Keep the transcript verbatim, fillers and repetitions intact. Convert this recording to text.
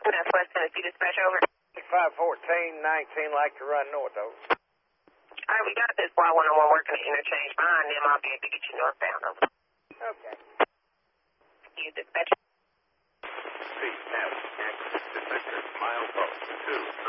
That's West Tennessee dispatch, over. five fourteen nineteen, like to run north, over. All right, we got this Y one oh one working at interchange behind them. I'll be able to get you northbound, over. Okay. You dispatch. C F X, dispatcher, mile post two.